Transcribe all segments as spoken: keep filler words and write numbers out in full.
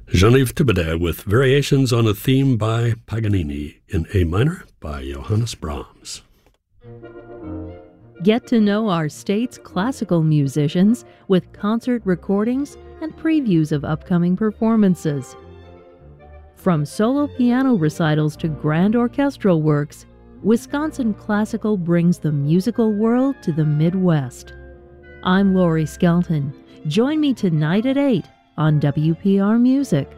Jean-Yves Thibaudet with Variations on a Theme by Paganini in A minor by Johannes Brahms. Get to know our state's classical musicians with concert recordings and previews of upcoming performances. From solo piano recitals to grand orchestral works, Wisconsin Classical brings the musical world to the Midwest. I'm Lori Skelton. Join me tonight at eight on W P R Music.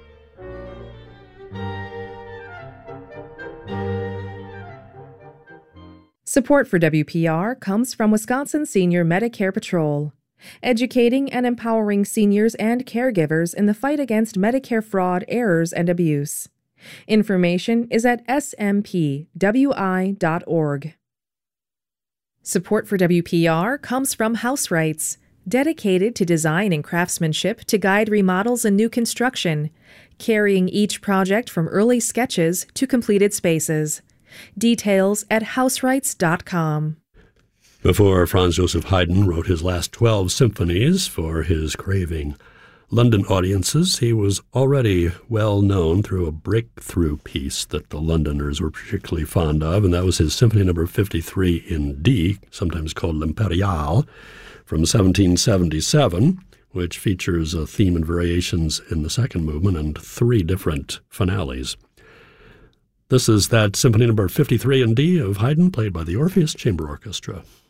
Support for W P R comes from Wisconsin Senior Medicare Patrol, educating and empowering seniors and caregivers in the fight against Medicare fraud, errors, and abuse. Information is at s m p w i dot org. Support for W P R comes from House Rights, dedicated to design and craftsmanship to guide remodels and new construction, carrying each project from early sketches to completed spaces. Details at house rights dot com. Before Franz Joseph Haydn wrote his last twelve symphonies for his craving London audiences, he was already well known through a breakthrough piece that the Londoners were particularly fond of, and that was his Symphony Number fifty-three in D, sometimes called L'Impériale, from seventeen seventy-seven, which features a theme and variations in the second movement and three different finales. This is that Symphony Number fifty-three in D of Haydn, played by the Orpheus Chamber Orchestra.